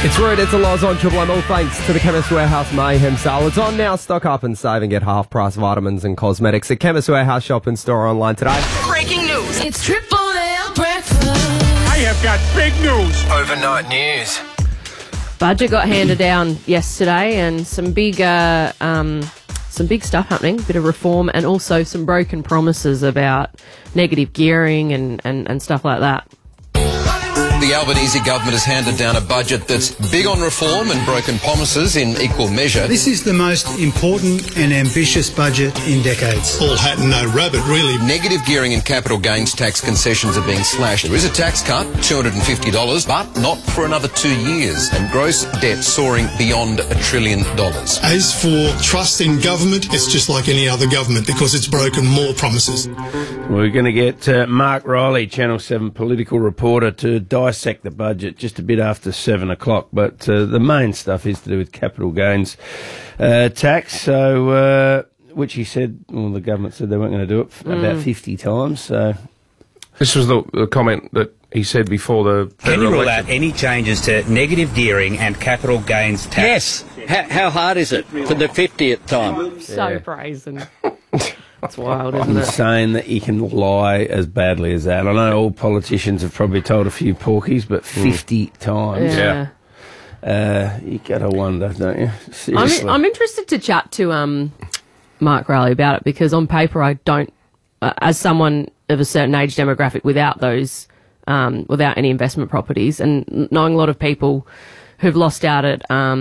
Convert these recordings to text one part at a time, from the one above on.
It's Rude, it's a Loz on Triple M. All thanks to the Chemist Warehouse Mayhem sale. It's on now. Stock up and save and get half-price vitamins and cosmetics at Chemist Warehouse shop and store online today. Breaking news. It's Triple M breakfast. I have got big news. Overnight news. Budget got handed down yesterday, and some big stuff happening. Bit of reform, and also some broken promises about negative gearing and stuff like that. The Albanese government has handed down a budget that's big on reform and broken promises in equal measure. This is the most important and ambitious budget in decades. All hat and no rabbit, really. Negative gearing and capital gains tax concessions are being slashed. There is a tax cut, $250, but not for another 2 years, and gross debt soaring beyond $1 trillion. As for trust in government, it's just like any other government because it's broken more promises. We're going to get Mark Riley, Channel 7 political reporter, to dissect the budget just a bit after 7 o'clock. But the main stuff is to do with capital gains tax, so which he said, well, the government said they weren't going to do it about 50 times. So This was the comment that he said before the Can you federal rule election. out any changes to negative gearing and capital gains tax? Yes. How hard is it for the 50th time? So brazen. It's wild, isn't I'm it? saying that you can lie as badly as that. I know all politicians have probably told a few porkies, but 50 times. Yeah. You gotta wonder, don't you? Seriously. I'm interested to chat to Mark Riley about it, because on paper I don't, as someone of a certain age demographic without those, without any investment properties, and knowing a lot of people who've lost out at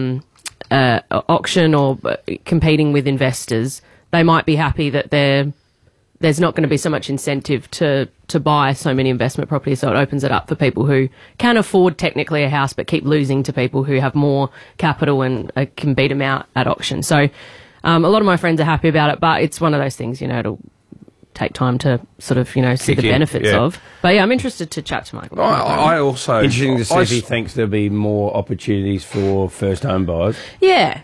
auction or competing with investors, they might be happy that there's not going to be so much incentive to buy so many investment properties, so it opens it up for people who can afford technically a house but keep losing to people who have more capital and can beat them out at auction. So a lot of my friends are happy about it, but it's one of those things, it'll take time to sort of, see the benefits of. But yeah, I'm interested to chat to Michael. I also... Interesting to see if he thinks there'll be more opportunities for first home buyers. Yeah.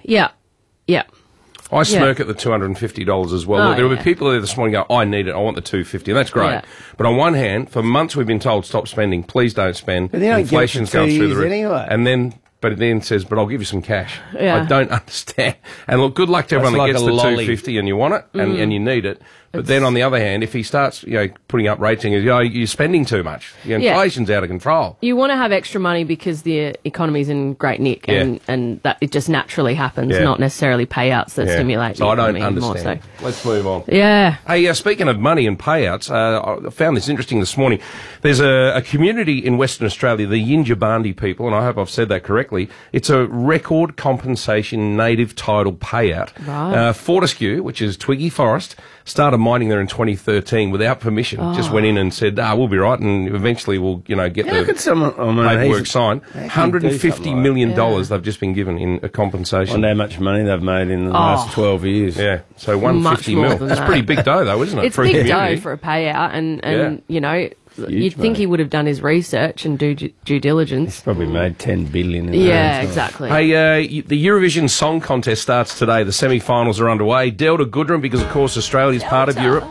I smirk at the $250 as well. Oh, Look, there will be yeah. people there this morning go, I need it, I want the $250, and that's great. Yeah. But on one hand, for months we've been told, stop spending, please don't spend. But they don't Inflation's give it for going 2 through the years roof. anyway. But it then says, but I'll give you some cash. Yeah. I don't understand. And look, good luck to everyone That's that like gets a the lolly. $250 and you want it, and you need it. But then on the other hand, if he starts, putting up rates and goes, you're spending too much. The inflation's out of control. You want to have extra money because the economy's in great nick, and that it just naturally happens, not necessarily payouts that stimulate So the I don't economy understand. more. So. Let's move on. Yeah. Hey, speaking of money and payouts, I found this interesting this morning. There's a community in Western Australia, the Yindjibarndi people, and I hope I've said that correctly. It's a record compensation native title payout. Right. Fortescue, which is Twiggy Forest, started mining there in 2013 without permission. Just went in and said, we'll be right, and eventually we'll, get How could someone... paperwork signed. $150 million that? they've just been given in a compensation. wonder how much money they've made in the last 12 years. Yeah, so Much $150 more million. than That's that. pretty big dough, though, isn't it? It's for a big community? dough for a payout, and you'd think money. he would have done his research and due diligence. He's probably made $10 billion in Yeah, that. exactly. Hey, the Eurovision Song Contest starts today. The semi-finals are underway. Delta Goodrem, because of course Australia's part of Europe,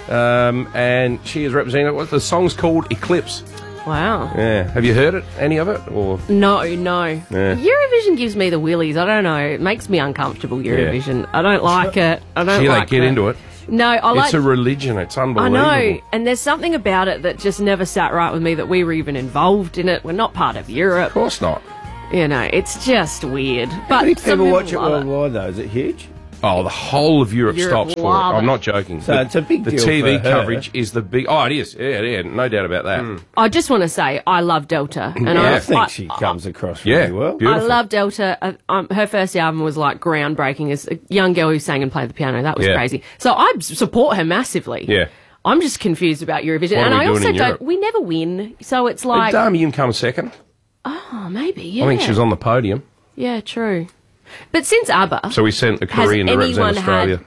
and she is representing. What the song's called? Eclipse. Wow. Yeah, have you heard it? Any of it? Or No. Yeah. Eurovision gives me the willies. I don't know. It makes me uncomfortable, Eurovision. I don't like it. I don't gee, like they get into it. No, I like... It's a religion. It's I unbelievable. know, and there's something about it that just never sat right with me, that we were even involved in it. We're not part of Europe. Of course not. It's just weird. But How many some people watch it love worldwide, though? Is it huge? Oh, the whole of Europe stops for it. love I'm it. not joking. So it's a big the deal TV for her. coverage is the big... Oh, it is. Yeah, no doubt about that. I just want to say I love Delta, and I think she comes across really well. I beautiful. love Delta. Her first album was like groundbreaking. As a young girl who sang and played the piano, that was crazy. So I support her massively. Yeah. I'm just confused about Eurovision, What and are we I doing also in don't. Europe? We never win, so it's like, Did Dami come second? oh, maybe, yeah. I think she was on the podium. Yeah, true. But since ABBA, So we sent a Korean to represent Australia.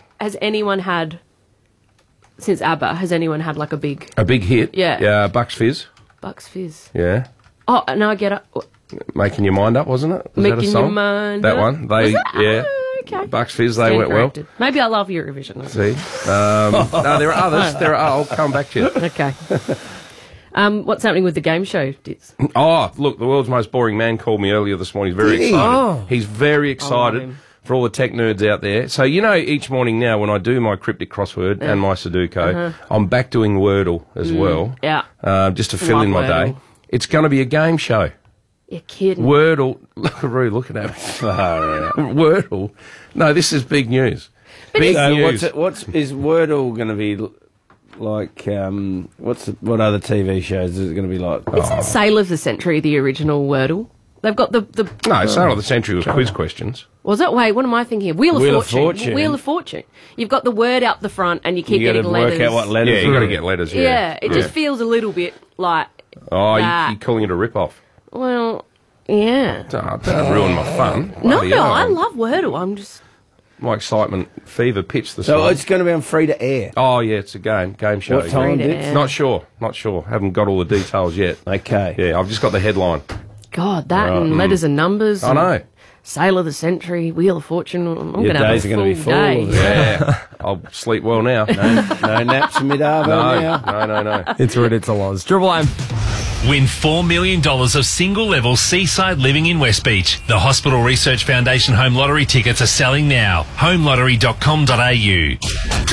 Since ABBA, has anyone had like a big A big hit. Yeah. Yeah, Bucks Fizz. Bucks Fizz? Yeah. Oh, no, I get it. Making Your Mind Up, wasn't it? Was that a Making song? Your Mind That Up. one. They, Was that? yeah. Oh, okay. Bucks Fizz, they Stand went well. corrected. Maybe I love Eurovision. See? No, there are others. I'll come back to you. Okay. What's happening with the game show, Diz? Oh, look, the world's most boring man called me earlier this morning. He's very excited. Oh. He's very excited him. for all the tech nerds out there. So, you know, each morning now when I do my cryptic crossword and my Sudoku, I'm back doing Wordle as well. Yeah. Just to fill in my Wordle. day. It's going to be a game show. You're kidding. Wordle. Look at Roo looking at me. Wordle. No, this is big news. Big news. Is Wordle going to be like? What other TV shows is it going to be like? Isn't Sale of the Century the original Wordle? They've got the No, Sale of the Century was quiz questions. Was it? Wait, what am I thinking of? Wheel of Fortune. Wheel of Fortune. You've got the word out the front and you keep getting letters. You got to work out what letters. Yeah, you got to get letters. Yeah, it just feels a little bit like. Oh, that. you're calling it a rip-off. Well, yeah. Don't ruin my fun. No, Bloody hell. I love Wordle. I'm just. My excitement fever pitch this So morning. it's going to be on free to air. Oh, yeah, it's a game show. What time, Free to Dick? air. Not sure. Haven't got all the details yet. Okay. Yeah, I've just got the headline. God, that and letters and numbers. I know. Sale of the Century, Wheel of Fortune. I'm going to have days a are full gonna be full day. of it. Yeah, I'll sleep well now. No naps in mid-arvo now. No. It's ridiculous. Triple M. Win $4 million of single-level seaside living in West Beach. The Hospital Research Foundation Home Lottery tickets are selling now. homelottery.com.au.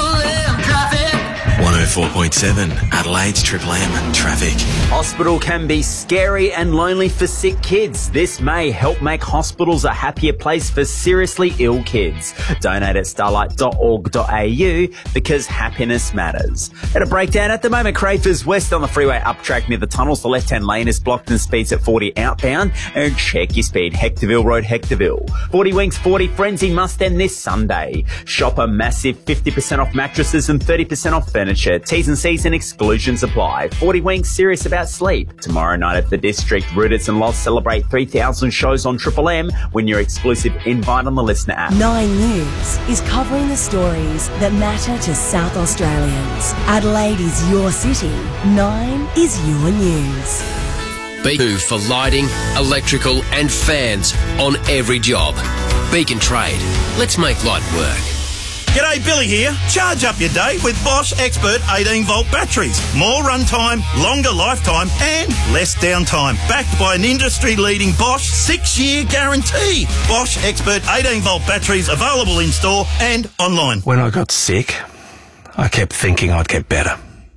104.7 Adelaide's Triple M traffic. Hospital can be scary and lonely for sick kids. This may help make hospitals a happier place for seriously ill kids. Donate at starlight.org.au because happiness matters. At a breakdown at the moment, Crafers West on the freeway up track near the tunnels. The left-hand lane is blocked and speeds at 40 outbound. And check your speed. Hectorville Road, Hectorville. 40 Winks, 40 Frenzy must end this Sunday. Shop a massive 50% off mattresses and 30% off furniture. T's and C's and exclusions apply. 40 Winks, serious about sleep. Tomorrow night at the District, Rooters and Lost celebrate 3,000 shows on Triple M. Win your exclusive invite on the Listener app. 9 News is covering the stories that matter to South Australians. Adelaide is your city. 9 is your news. Beacon for lighting, electrical and fans on every job. Beacon Trade. Let's make light work. G'day, Billy here. Charge up your day with Bosch Expert 18-volt batteries. More runtime, longer lifetime and less downtime. Backed by an industry-leading Bosch 6-year guarantee. Bosch Expert 18-volt batteries available in store and online. When I got sick, I kept thinking I'd get better.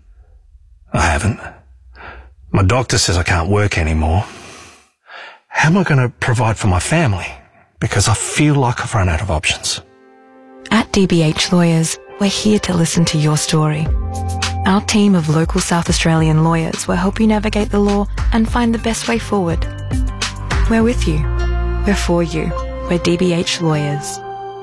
I haven't. My doctor says I can't work anymore. How am I going to provide for my family? Because I feel like I've run out of options. At DBH Lawyers, we're here to listen to your story. Our team of local South Australian lawyers will help you navigate the law and find the best way forward. We're with you. We're for you. We're DBH Lawyers.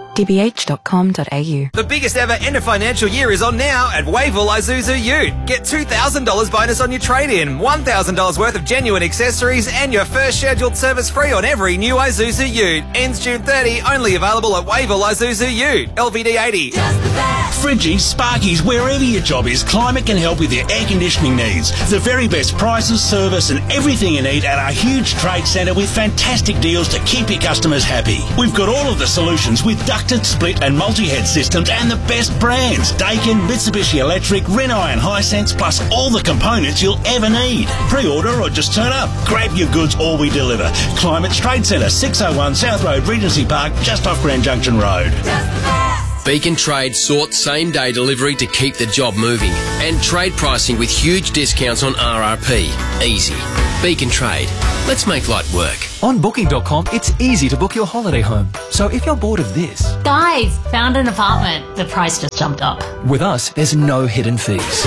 dbh.com.au. The biggest ever end of financial year is on now at Wavell Isuzu Ute. Get $2,000 bonus on your trade-in, $1,000 worth of genuine accessories, and your first scheduled service free on every new Isuzu Ute. Ends June 30, only available at Wavell Isuzu Ute. LVD 80. Fridgies, Sparkies, wherever your job is, Climate can help with your air conditioning needs. The very best prices, service and everything you need at our huge trade centre with fantastic deals to keep your customers happy. We've got all of the solutions with ducted, split and multi-head systems and the best brands. Daikin, Mitsubishi Electric, Rinnai and Hisense, plus all the components you'll ever need. Pre-order or just turn up. Grab your goods or we deliver. Climate's Trade Centre, 601 South Road, Regency Park, just off Grand Junction Road. Beacon Trade sought same-day delivery to keep the job moving and trade pricing with huge discounts on RRP. Easy. Beacon Trade. Let's make light work. On Booking.com, it's easy to book your holiday home. So if you're bored of this... Guys, found an apartment. The price just jumped up. With us, there's no hidden fees.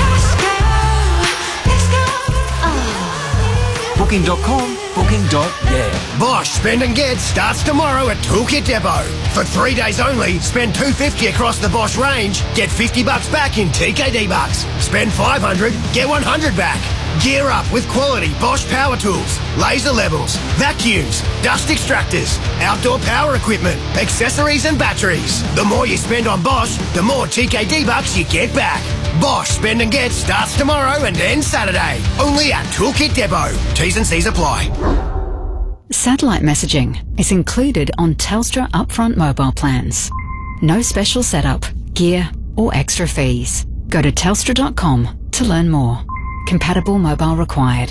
Booking.com, booking.yeah. Bosch Spend and Get starts tomorrow at Toolkit Depot. For 3 days only, spend $250 across the Bosch range, get $50 back in TKD bucks. Spend $500, get $100 back. Gear up with quality Bosch power tools, laser levels, vacuums, dust extractors, outdoor power equipment, accessories and batteries. The more you spend on Bosch, the more TKD bucks you get back. Bosch Spend and Get starts tomorrow and ends Saturday. Only at Toolkit Depot. T's and C's apply. Satellite messaging is included on Telstra upfront mobile plans. No special setup, gear or extra fees. Go to telstra.com to learn more. Compatible mobile required.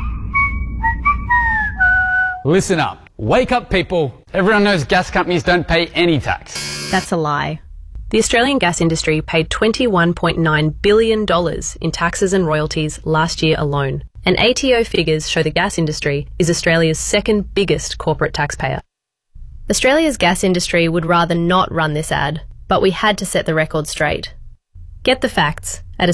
Listen up. Wake up, people. Everyone knows gas companies don't pay any tax. That's a lie. The Australian gas industry paid $21.9 billion in taxes and royalties last year alone. And ATO figures show the gas industry is Australia's second biggest corporate taxpayer. Australia's gas industry would rather not run this ad, but we had to set the record straight. Get the facts at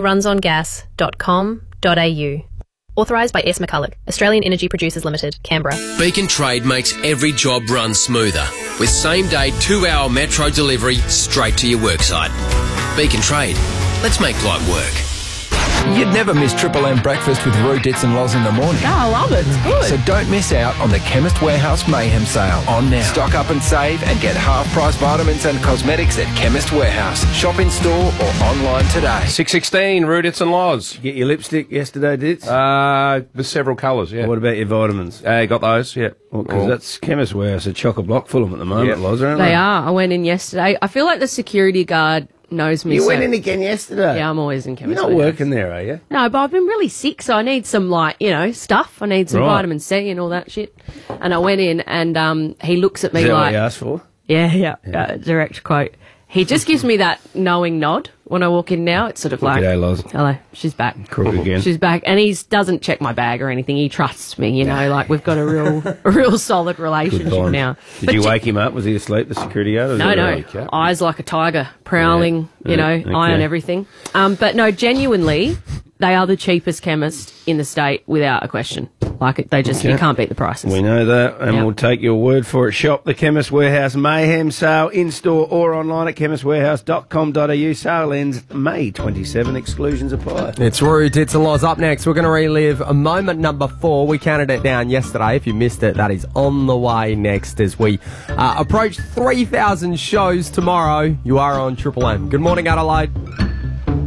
australiarunsongas.com.au. Authorised by S. McCulloch, Australian Energy Producers Limited, Canberra. Beacon Trade makes every job run smoother with same-day 2-hour metro delivery straight to your worksite. Beacon Trade. Let's make light work. You'd never miss Triple M breakfast with Roo, Dits and Loz in the morning. Oh, I love it. It's good. So don't miss out on the Chemist Warehouse Mayhem sale on now. Stock up and save and get half-price vitamins and cosmetics at Chemist Warehouse. Shop in store or online today. 6:16, Roo, Dits and Loz. Did you get your lipstick yesterday, Dits? There's several colours, yeah. What about your vitamins? Got those, yeah. Because that's Chemist Warehouse, a chock-a-block full of them at the moment, Loz, aren't They are. I went in yesterday. I feel like the security guard knows me. You went in again yesterday? Yeah, I'm always in Chemist You're not Warehouse. working there, are you? No, but I've been really sick, so I need some, stuff. I need some vitamin C and all that shit. And I went in, and he looks at me Is that like... what you asked for? Yeah. Direct quote. He just gives me that knowing nod when I walk in now. It's sort of like... G'day, Loz. Hello, she's back. Crook again. She's back. And he doesn't check my bag or anything. He trusts me, like we've got a real solid relationship now. Did you wake him up? Was he asleep, the security guard? No. Eyes like a tiger, prowling, eye on everything. But no, genuinely, they are the cheapest chemist in the state without a question. You can't beat the prices. We know that, and we'll take your word for it. Shop the Chemist Warehouse Mayhem sale in-store or online at chemistwarehouse.com.au. Sale ends May 27. Exclusions apply. It's Roo, Dits and Loz. Up next, we're going to relive a moment number 4. We counted it down yesterday. If you missed it, that is on the way next as we approach 3,000 shows tomorrow. You are on Triple M. Good morning, Adelaide.